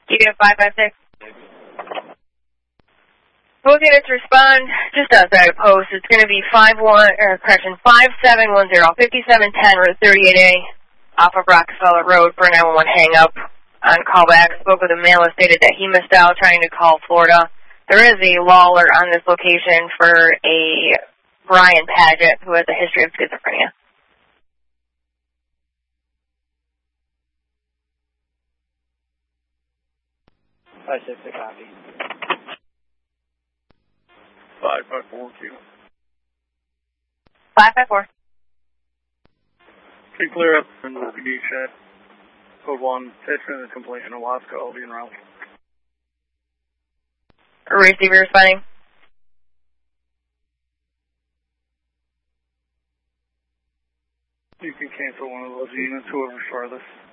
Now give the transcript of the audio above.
Unit 556. We'll get it to respond just outside of post. It's going to be 5710, 5710 Route 38A off of Rockefeller Road for a 911 hang-up. On callback, spoke with a male who stated that he missed out trying to call Florida. There is a lawler on this location for a Brian Paget who has a history of schizophrenia. I said the copy. 554Q. 554. Can clear up and will be checked. Code 1, fixing the complaint in Alaska, I'll be en route. Receiver responding. You can cancel one of those units, whoever's farthest.